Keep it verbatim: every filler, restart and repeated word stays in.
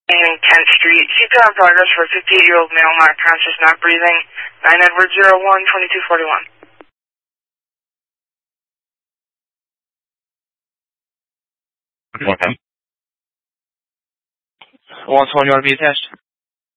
in tenth Street. C P R in progress for a fifty-eight-year-old male, not conscious, not breathing. nine Edward zero one, twenty-two forty-one. one twenty, you want to be attached?